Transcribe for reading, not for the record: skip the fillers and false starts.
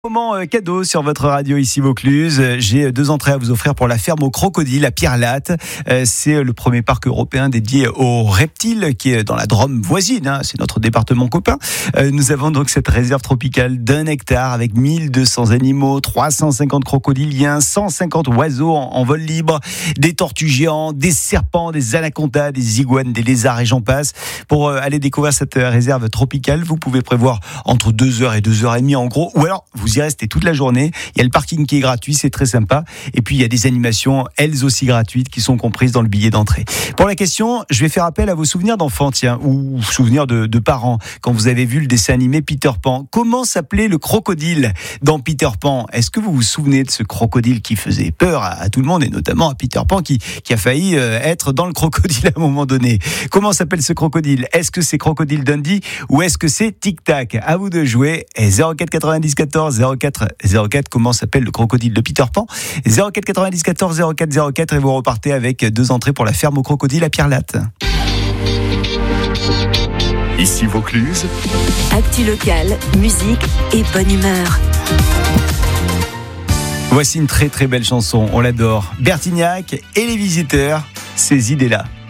Moment cadeau sur votre radio ici Vaucluse. J'ai 2 entrées à vous offrir pour la ferme aux crocodiles à Pierre-Latte. C'est le premier parc européen dédié aux reptiles qui est dans la Drôme voisine. C'est notre département copain. Nous avons donc cette réserve tropicale d'1 hectare avec 1200 animaux, 350 crocodiliens, 150 oiseaux en vol libre, des tortues géantes, des serpents, des anacondas, des iguanes, des lézards et j'en passe. Pour aller découvrir cette réserve tropicale, vous pouvez prévoir entre 2h et 2h30 en gros, ou alors vous y restez toute la journée. Il y a le parking qui est gratuit, c'est très sympa. Et puis il y a des animations, elles aussi gratuites, qui sont comprises dans le billet d'entrée. Pour la question, je vais faire appel à vos souvenirs d'enfants, ou souvenirs de parents, quand vous avez vu le dessin animé Peter Pan. Comment s'appelait le crocodile dans Peter Pan? Est-ce que vous vous souvenez de ce crocodile qui faisait peur à tout le monde, et notamment à Peter Pan, qui a failli être dans le crocodile à un moment donné? Comment s'appelle ce crocodile? Est-ce que c'est Crocodile Dundee ou est-ce que c'est Tic Tac? À vous de jouer. 04 90 14 04, comment s'appelle le crocodile de Peter Pan? 04 90 14 04 et vous repartez avec 2 entrées pour la ferme aux crocodiles à Pierre-Latte. Ici Vaucluse. Actu locale, musique et bonne humeur. Voici une très très belle chanson, on l'adore. Bertignac et les Visiteurs, ces idées-là.